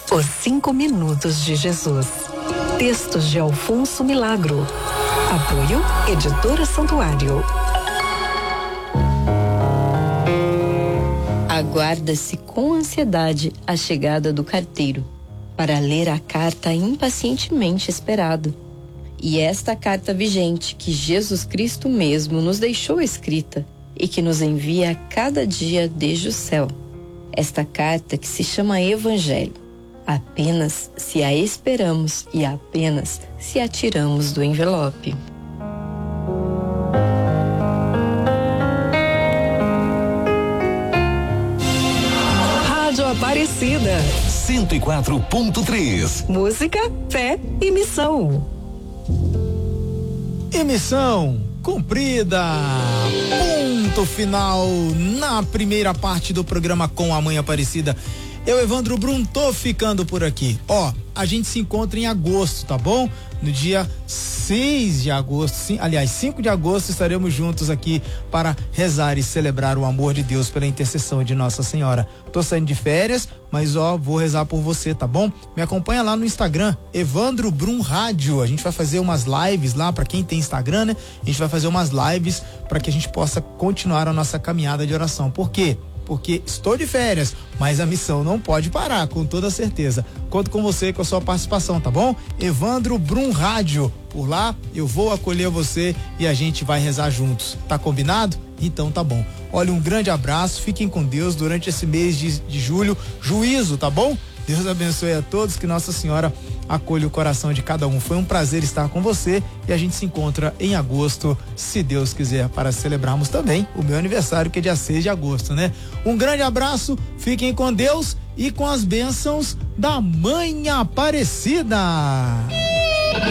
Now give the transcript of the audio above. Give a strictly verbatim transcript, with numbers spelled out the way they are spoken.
Os Cinco Minutos de Jesus. Textos de Alfonso Milagro. Apoio Editora Santuário. Aguarda-se com ansiedade a chegada do carteiro, para ler a carta impacientemente esperada. E esta carta vigente que Jesus Cristo mesmo nos deixou escrita e que nos envia a cada dia desde o céu. Esta carta que se chama Evangelho, apenas se a esperamos e apenas se a tiramos do envelope. Rádio Aparecida. cento e quatro ponto três. Música, fé e missão. E missão cumprida. Ponto final na primeira parte do programa com a Mãe Aparecida. Eu, Evandro Brum, tô ficando por aqui. Ó, a gente se encontra em agosto, tá bom? No dia seis de agosto, sim, aliás, cinco de agosto, estaremos juntos aqui para rezar e celebrar o amor de Deus pela intercessão de Nossa Senhora. Tô saindo de férias, mas ó, vou rezar por você, tá bom? Me acompanha lá no Instagram, Evandro Brum Rádio. A gente vai fazer umas lives lá, para quem tem Instagram, né? A gente vai fazer umas lives para que a gente possa continuar a nossa caminhada de oração. Por quê? Porque estou de férias, mas a missão não pode parar, com toda certeza. Conto com você, com a sua participação, tá bom? Evandro Brum Rádio. Por lá, eu vou acolher você e a gente vai rezar juntos. Tá combinado? Então tá bom. Olha, um grande abraço, fiquem com Deus durante esse mês de, de julho. Juízo, tá bom? Deus abençoe a todos, que Nossa Senhora acolha o coração de cada um. Foi um prazer estar com você e a gente se encontra em agosto, se Deus quiser, para celebrarmos também o meu aniversário, que é dia seis de agosto, né? Um grande abraço, fiquem com Deus e com as bênçãos da Mãe Aparecida.